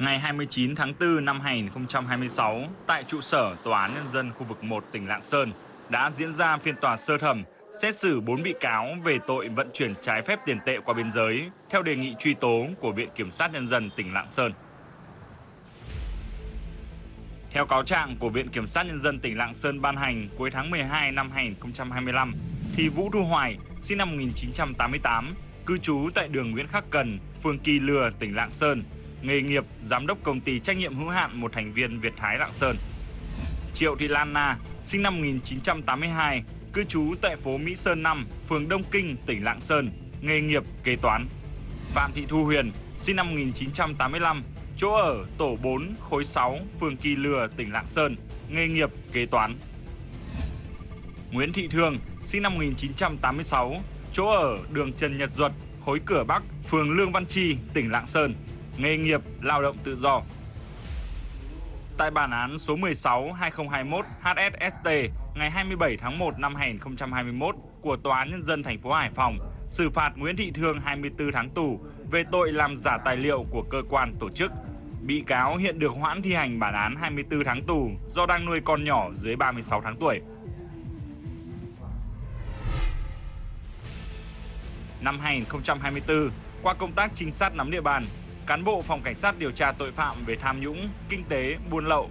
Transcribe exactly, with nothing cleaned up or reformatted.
Ngày hai mươi chín tháng tư năm hai nghìn không trăm hai mươi sáu, tại trụ sở Tòa án Nhân dân khu vực một tỉnh Lạng Sơn đã diễn ra phiên tòa sơ thẩm xét xử bốn bị cáo về tội vận chuyển trái phép tiền tệ qua biên giới theo đề nghị truy tố của Viện Kiểm sát Nhân dân tỉnh Lạng Sơn. Theo cáo trạng của Viện Kiểm sát Nhân dân tỉnh Lạng Sơn ban hành cuối tháng mười hai năm hai nghìn không trăm hai mươi lăm, thì Vũ Thu Hoài, sinh năm một nghìn chín trăm tám mươi tám, cư trú tại đường Nguyễn Khắc Cần, phường Kỳ Lừa, tỉnh Lạng Sơn, nghề nghiệp giám đốc công ty trách nhiệm hữu hạn một thành viên Việt Thái Lạng Sơn. Triệu Thị Lan Na, sinh năm một nghìn chín trăm tám mươi hai, cư trú tại phố Mỹ Sơn năm, phường Đông Kinh, tỉnh Lạng Sơn, nghề nghiệp kế toán. Phạm Thị Thu Huyền, sinh năm một nghìn chín trăm tám mươi lăm, chỗ ở tổ bốn, khối sáu, phường Kỳ Lừa, tỉnh Lạng Sơn, nghề nghiệp kế toán. Nguyễn Thị Thương, sinh năm một nghìn chín trăm tám mươi sáu, chỗ ở đường Trần Nhật Duật, khối Cửa Bắc, phường Lương Văn Chi, tỉnh Lạng Sơn, nghề nghiệp lao động tự do. Tại bản án số mười sáu trên hai nghìn không trăm hai mươi mốt H S S T ngày hai mươi bảy tháng một năm hai nghìn không trăm hai mươi mốt của Tòa án Nhân dân thành phố Hải Phòng xử phạt Nguyễn Thị Thương hai mươi tư tháng tù về tội làm giả tài liệu của cơ quan tổ chức. Bị cáo hiện được hoãn thi hành bản án hai mươi tư tháng tù do đang nuôi con nhỏ dưới ba mươi sáu tháng tuổi. Năm hai nghìn không trăm hai mươi tư, qua công tác trinh sát nắm địa bàn, cán bộ Phòng Cảnh sát điều tra tội phạm về tham nhũng, kinh tế, buôn lậu,